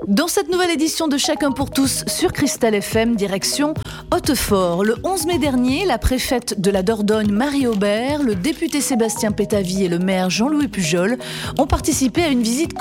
Dans cette nouvelle édition de Chacun pour tous sur Cristal FM, direction Hautefort. Le 11 mai dernier, la préfète de la Dordogne, Marie Aubert, le député Sébastien Pétavy et le maire Jean-Louis Pujol ont participé à une visite